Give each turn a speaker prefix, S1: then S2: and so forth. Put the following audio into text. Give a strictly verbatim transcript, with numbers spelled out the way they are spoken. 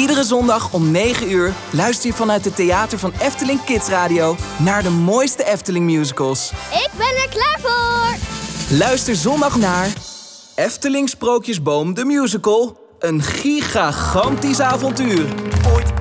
S1: Iedere zondag om negen uur luister je vanuit het theater van Efteling Kids Radio naar de mooiste Efteling musicals.
S2: Ik ben er klaar voor!
S1: Luister zondag naar Efteling Sprookjesboom de Musical. Een gigantisch avontuur.
S3: Ooit